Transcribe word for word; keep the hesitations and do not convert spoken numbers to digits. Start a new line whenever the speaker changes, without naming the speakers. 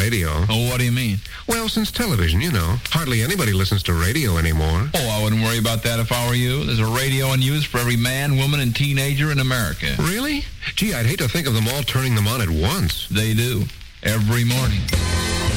radio.
Oh, what do you mean?
Well, since television, you know. Hardly anybody listens to radio anymore.
Oh, I wouldn't worry about that if I were you. There's a radio in use for every man, woman, and teenager in America.
Really? Gee, I'd hate to think of them all turning them on at once.
They do. Every morning.